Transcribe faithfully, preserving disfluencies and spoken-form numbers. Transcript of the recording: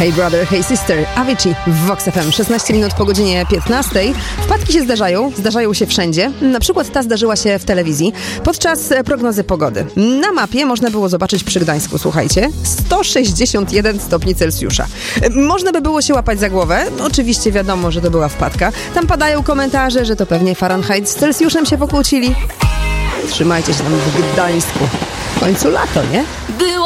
Hey brother, hey sister, Avicii w Vox F M. szesnaście minut po godzinie piętnastej. Wpadki się zdarzają, zdarzają się wszędzie. Na przykład ta zdarzyła się w telewizji podczas prognozy pogody. Na mapie można było zobaczyć przy Gdańsku, słuchajcie, sto sześćdziesiąt jeden stopni Celsjusza. Można by było się łapać za głowę. Oczywiście wiadomo, że to była wpadka. Tam padają komentarze, że to pewnie Fahrenheit z Celsjuszem się pokłócili. Trzymajcie się tam w Gdańsku. W końcu lato, nie? Było